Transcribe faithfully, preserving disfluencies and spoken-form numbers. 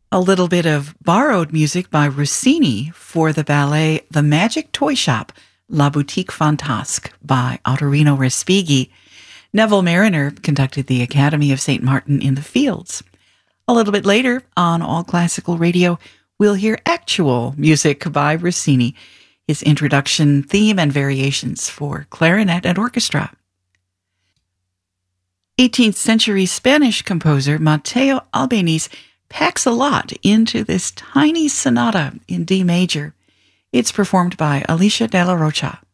A little bit of borrowed music by Rossini for the ballet The Magic Toy Shop, La Boutique Fantasque by Ottorino Respighi. Neville Mariner conducted the Academy of Saint Martin in the Fields. A little bit later on All Classical Radio, we'll hear actual music by Rossini, his introduction, theme, and variations for clarinet and orchestra. eighteenth century Spanish composer Mateo Albéniz packs a lot into this tiny sonata in D major. It's performed by Alicia de la Rocha.